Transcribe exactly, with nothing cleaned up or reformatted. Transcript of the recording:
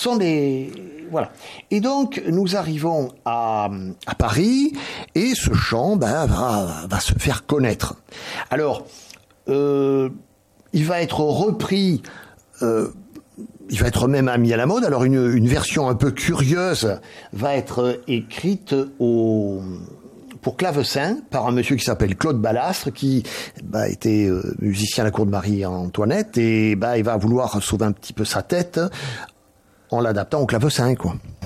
Ce sont des... Voilà. Et donc, nous arrivons à, à Paris, et ce chant ben, va, va se faire connaître. Alors, euh, il va être repris... Euh, il va être même mis à la mode. Alors, une, une version un peu curieuse va être écrite au... pour clavecin par un monsieur qui s'appelle Claude Ballastre, qui bah, était euh, musicien à la cour de Marie-Antoinette, et bah, il va vouloir sauver un petit peu sa tête en l'adaptant au clavecin, quoi.